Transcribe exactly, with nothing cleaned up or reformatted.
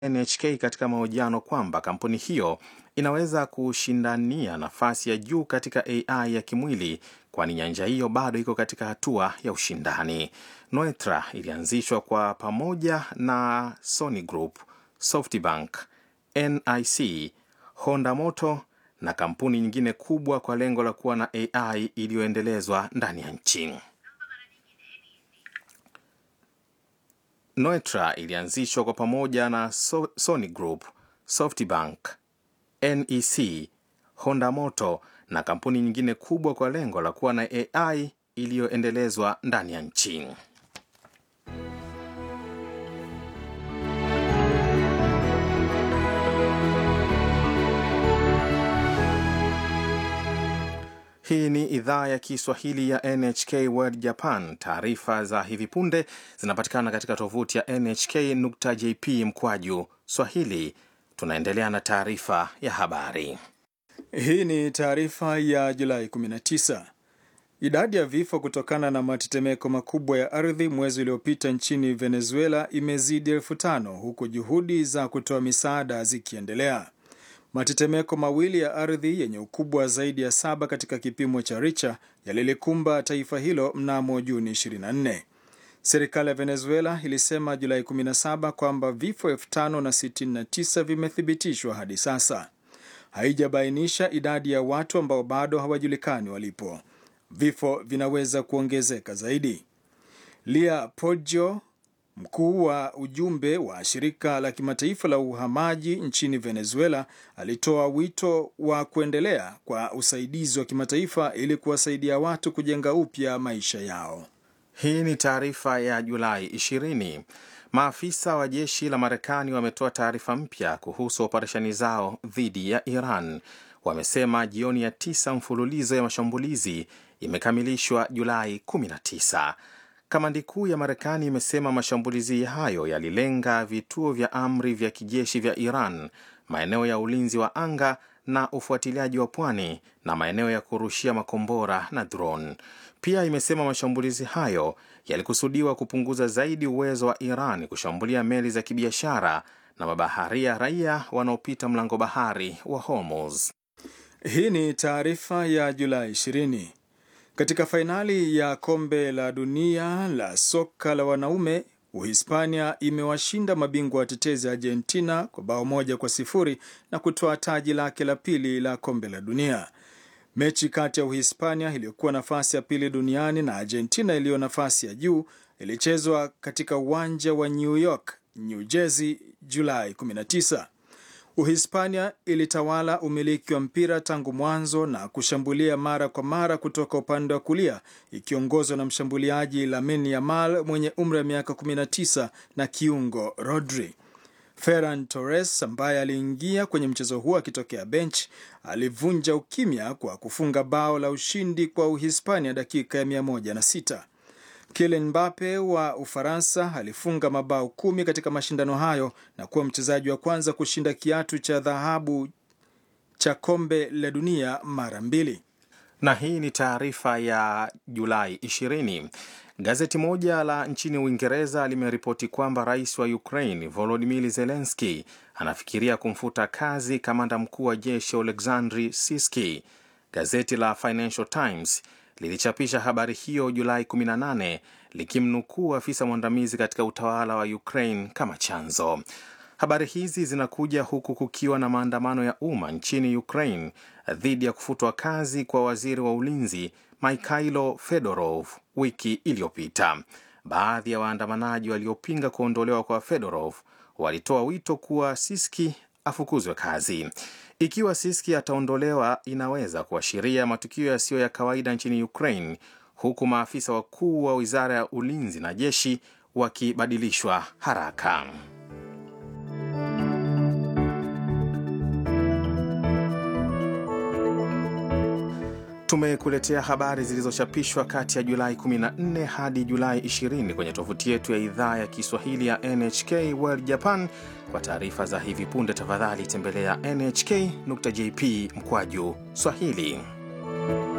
N H K katika mahojiano kwamba kampuni hiyo inaweza kushindania nafasi ya juu katika A I ya kimwili, kwani nyanja hiyo bado iko katika hatua ya ushindani. Noetra ilianzishwa kwa pamoja na Sony Group, SoftBank, N I C, Honda Motor na kampuni nyingine kubwa kwa lengo la kuwa na A I iliyoendelezwa ndani ya nchi. Noetra ilianzishwa kwa pamoja na so Sony Group, SoftBank, N E C, Honda Motor na kampuni nyingine kubwa kwa lengo la kuwa na A I iliyoendelezwa ndani ya nchi. Hii ni idhaa ya Kiswahili ya N H K World Japan. Taarifa za hivi punde zinapatikana katika tovuti ya N H K nukta J P mkwaju Swahili. Tunaendelea na taarifa ya habari. Hii ni taarifa ya Julai kumi na tisa. Idadi ya vifo kutokana na matetemeko makubwa ya ardhi mwezi uliopita nchini Venezuela imezidi elfu tano huku juhudi za kutoa misaada zikiendelea. Matetemeko mawili ya ardhi yenye ukubwa zaidi ya saba katika kipimo cha Richter yalilikumba taifa hilo mnamo Juni ishirini na nne. Serikali ya Venezuela ilisema Julai kumi na saba kwamba vifo elfu tano na sitini na tisa vimethibitishwa hadi sasa. Haijabainisha idadi ya watu ambao bado hawajulikani walipo. Vifo vinaweza kuongezeka zaidi. Lia Poggio, mkuu wa ujumbe wa shirika la kimataifa la uhamaji nchini Venezuela, alitoa wito wa kuendelea kwa usaidizi wa kimataifa ili kuwasaidia watu kujenga upya maisha yao. Hii ni taarifa ya Julai ishirini. Maafisa wa jeshi la Marekani wametoa taarifa mpya kuhusu operesheni zao dhidi ya Iran. Wamesema jioni ya tisa mfululizo ya mashambulizi imekamilishwa Julai kumi na tisa. Kamandi kuu ya Marekani imesema mashambulizi hayo yalilenga vituo vya amri vya kijeshi vya Iran, maeneo ya ulinzi wa anga na ufuatiliaji wa pwani na maeneo ya kurushia makombora na drone. Pia imesema mashambulizi hayo yalikusudiwa kupunguza zaidi uwezo wa Iran kushambulia meli za kibiashara na mabaharia raia wanaopita mlango bahari wa Hormuz. Hii ni taarifa ya Julai ishirini. Katika fainali ya kombe la dunia la soka la wanaume, Uhispania imewashinda mabingwa watetezi Argentina kwa bao moja kwa sifuri na kutoa taji lake la pili la kombe la dunia. Mechi kati ya Uhispania iliyokuwa nafasi ya pili duniani na Argentina iliyo nafasi ya juu ilichezwa katika uwanja wa New York, New Jersey, Julai kumi na tisa. Uhispania ilitawala umiliki wa mpira tangu mwanzo na kushambulia mara kwa mara kutoka upande wa kulia, ikiongozwa na mshambuliaji Lamine Yamal mwenye umri wa miaka kumi na tisa na kiungo Rodri. Ferran Torres ambaye aliingia kwenye mchezo huo akitokea bench alivunja ukimya kwa kufunga bao la ushindi kwa Uhispania dakika ya mia moja na sita. Kylian Mbappe wa Ufaransa alifunga mabao kumi katika mashindano hayo na kuwa mchezaji wa kwanza kushinda kiatu cha dhahabu cha kombe la dunia mara mbili. Na hii ni taarifa ya Julai ishirini. Gazeti moja la nchini Uingereza limeripoti kwamba rais wa Ukraine Volodymyr Zelensky anafikiria kumfuta kazi kamanda mkuu wa jeshi Oleksandr Syrskyi. Gazeti la Financial Times lilichapisha habari hiyo Julai kumi na nane likimnukuu afisa mwandamizi katika utawala wa Ukraine kama chanzo. Habari hizi zinakuja huku kukiwa na maandamano ya umma nchini Ukraine dhidi ya kufutwa kazi kwa waziri wa ulinzi Mikhailo Fedorov wiki iliyopita. Baadhi ya waandamanaji waliopinga kuondolewa kwa Fedorov walitoa wito kuwa Syrskyi afukuzwe kazi. Ikiwa Syrskyi ataondolewa, inaweza kuashiria matukio yasiyo ya kawaida nchini Ukraine, huku maafisa wakuu wa wizara ya ulinzi na jeshi wakibadilishwa haraka. Tumekuletea habari zilizochapishwa kati ya Julai kumi na nne hadi Julai ishirini kwenye tovuti yetu ya idhaa ya Kiswahili ya N H K World Japan. Kwa taarifa za hivi punde, tafadhali tembelea N H K nukta J P mkwaju Swahili.